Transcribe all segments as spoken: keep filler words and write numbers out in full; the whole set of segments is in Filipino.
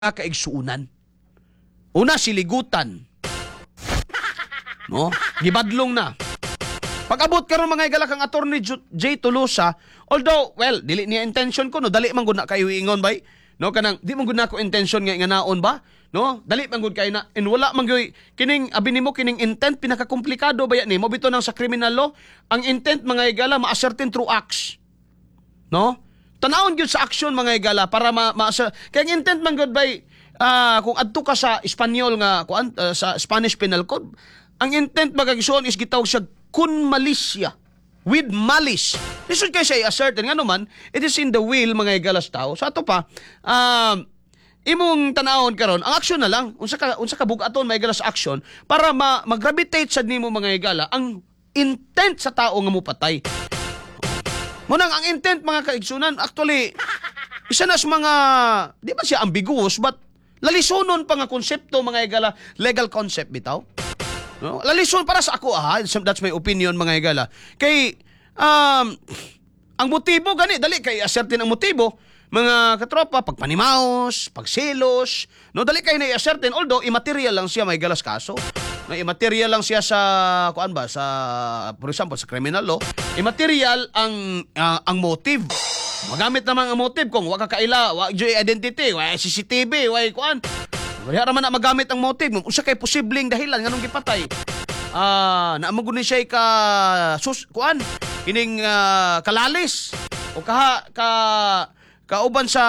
kaigsuunan. Una, siligutan. No? Gibadlong na. Pag-abot karon mga igala kang Attorney J. Tolosa, although, well, dili niya intention ko, no? Dali man gud na kayo ingon bay. No, kanang di man gud na ko intention nga nganaon ba? No? Dali man gud kay na and wala man gyud kining abi nimo kining intent pinakakomplikado ba ni mo bito nang sa criminal law, ang intent mga igala ma-ascertain through acts. No? Tanawon gyud sa action mga igala para ma, ma kay ang intent man gud bay uh, kung adto ka sa Espanyol nga kuan uh, sa Spanish Penal Code, ang intent magagisuon is gitawag siya kun malisya, with malice. Lisod kay siya i-ascertain nga naman, it is in the will mga igalas tao. Sa ato pa, um, imong tanawon karon, ang action na lang, unsa ka unsa ka bugaton mga igalas action para ma mag-gravitate sad nimo mga igala ang intent sa tao nga mopatay. Munang ang intent mga kaigsunan, actually isa na sa mga di ba siya ambiguous but lalisonon pa nga konsepto mga igala, legal concept bitaw. No? Lalison para sa ako, ah, that's my opinion mga igala. Kay, um, ang motibo, gani, dali, kay assertin ang motibo, mga katropa, pagpanimaos, pagselos, no, dali kayo na-assertin, although immaterial lang siya, may galas kaso. No, immaterial lang siya sa, kuan ba, sa, for example, sa criminal law, immaterial ang, uh, ang motive. Magamit naman ang motive kung waka kaila, wak joy identity, wak C C T V, wak kuan. Kaya raman na magamit ang motive. Usa kay posibleng dahilan nganong gipatay. Ah, uh, naamagunin siya ka sus kuan kining uh, kalalis o ka ka kauban sa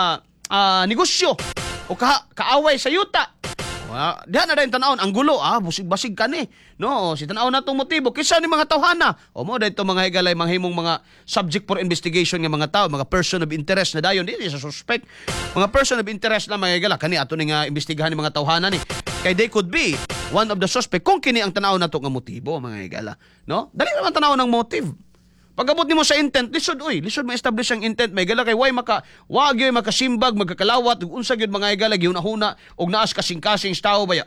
uh, negosyo o ka kaaway sa yuta. Uh, diha na dayon tan-awon ang gulo, ah busig-basig ka ni. No, si tan-awon natong motibo kisa ni mga tawhana. O mo dayto mga higalay manghimong mga subject for investigation nga mga tao, mga person of interest na dayon dili sa suspect. Mga person of interest na mga higala kani ato ni nga imbestigahan ni mga tawhana ni. Kay they could be one of the suspect kung kini ang tan-awon nato nga motibo mga higala. No? Dali naman tan-awon ang motive. Pag-abot nimo sa intent, lisod oy, lisod ma-establish ang intent, may gala kay way maka wa gyud makasimbag, magkakalawat ug unsa gyud mga igala gihuna-huna og naas kasing-kasing tao baya.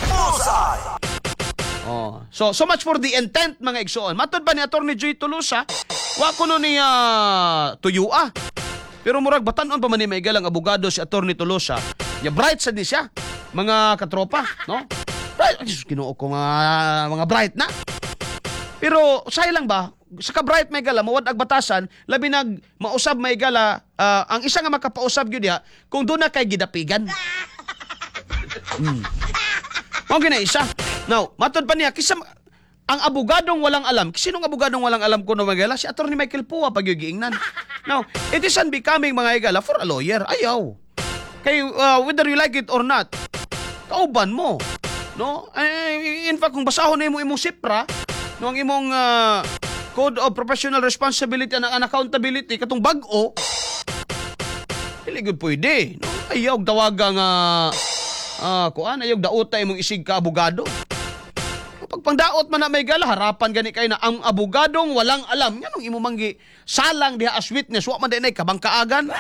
Oh, so so much for the intent mga igsoon. Matod ba ni Attorney J. Tolosa, wa kuno niya tuyua. Pero murag batan-on pa man ni may galang abogado si Attorney Tolosa. Ya bright sad ni siya, mga katropa, no? Bright, Ginoo ko mga mga bright na. Pero say lang ba, sa ka-bright may gala, mawad ag batasan, labi nag mausab may gala, uh, ang isa nga makapausab gyud diha kung doon na kay gidapigan. Hmm. Mao gina isa. Now, matod pa niya kisa ang abogadong walang alam. Sinong abogadong walang alam kuno mga gala? Si Attorney Michael Pua pagyugiingnan. Now, it is unbecoming mga gala for a lawyer. Ayaw. Kay uh, whether you like it or not, kauban mo. No? Eh, in fact, kung basahon na imong imong sipra, no, ang imong uh, Code of Professional Responsibility and Accountability katong bag-o, dili gud pwede. No? Ayaw tawaga nga uh, kuan ayaw dauta imong isig ka abogado. Kapag pangdaot man na may gala, harapan gani kay na ang abogadong walang alam. Nganong imo manggi salang diha as witness, wa man dinay kabangkaagan.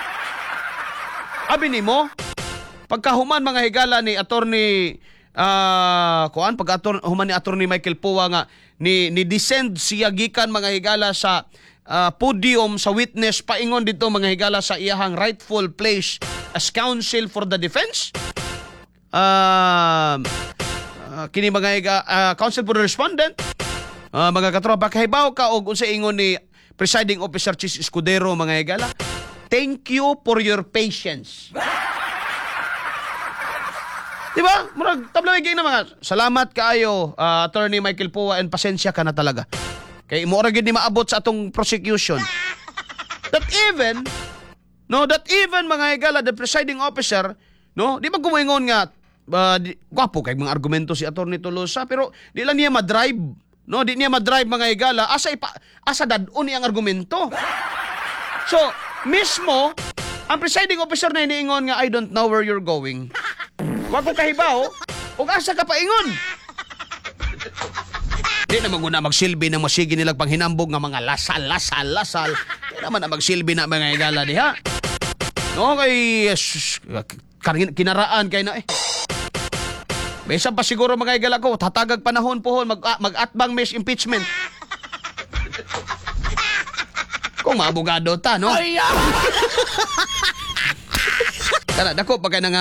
Abi nimo, pagkahuman mga higala ni Attorney uh, kuan pag human ni Attorney Michael Pua nga ni ni descend siya gikan mga higala sa uh, podium sa witness paingon dito mga higala sa iyahang rightful place as counsel for the defense. Uh, uh, kini mga higa, uh, counsel for the respondent. Uh, mga katropa, kahibaw ka og unsa ingon ni presiding officer Chis Escudero mga higala. Thank you for your patience. Diba? Murag tablawig na mga salamat kaayo uh, Attorney Michael Pua and pasensya ka na talaga. Kay mo ra gyud ni maabot sa atong prosecution. That even no, that even mga higala the presiding officer, no, di ba gumingon nga uh, di, gwapo kay mga argumento si Attorney Tolosa pero di lang niya ma-drive, no, di niya ma-drive mga higala asa ipa, asa dadon ni ang argumento. So, mismo ang presiding officer na iniingon nga I don't know where you're going. Wag ko kahibaw, ug asa ka paingon. Di naman guna magsilbi ng masigi nilang panghinambog nga mga lasal, lasal, lasal. Di naman na magsilbi na mga igala diha. No, kay yes, kinaraan kay na eh. Besa pa siguro mga igala ko, tatagag panahon pohon, mag, mag-atbang miss impeachment. Kung maabogado ta, no? Ay, Kana dako pa kay na nga